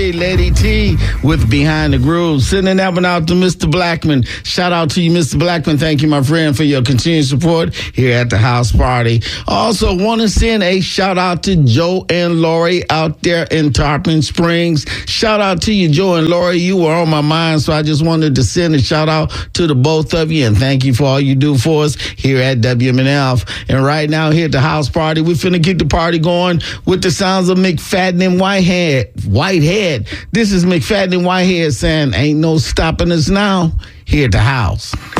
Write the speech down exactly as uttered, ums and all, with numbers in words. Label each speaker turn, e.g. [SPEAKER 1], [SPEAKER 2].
[SPEAKER 1] T, Lady T with Behind the Groove. Sending that one out to Mister Blackman. Shout out to you, Mister Blackman. Thank you, my friend, for your continued support here at the house party. Also want to send a shout out to Joe and Lori out there in Tarpon Springs. Shout out to you, Joe and Lori. You were on my mind, so I just wanted to send a shout out to the both of you, and thank you for all you do for us here at W M N F. And right now here at the house party, we're finna keep the party going with the sounds of McFadden and Whitehead. Whitehead. This is McFadden and Whitehead saying, ain't no stopping us now here at the house.